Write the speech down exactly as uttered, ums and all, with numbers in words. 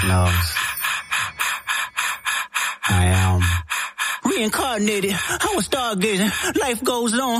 Lord knows. I am reincarnated. I was stargazing. Life goes on.